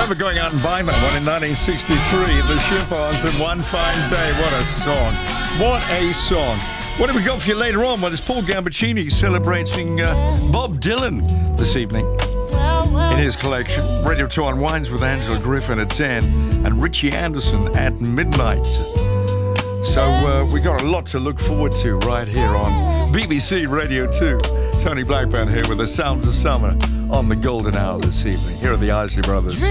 remember going out and buying that one in 1963, the Chiffons and One Fine Day. What a song. What a song. What have we got for you later on? Well, it's Paul Gambaccini celebrating Bob Dylan this evening in his collection. Radio 2 Unwinds with Angela Griffin at 10 and Richie Anderson at midnight. So we got a lot to look forward to right here on BBC Radio 2. Tony Blackburn here with the sounds of summer on the golden hour this evening. Here are the Isley Brothers.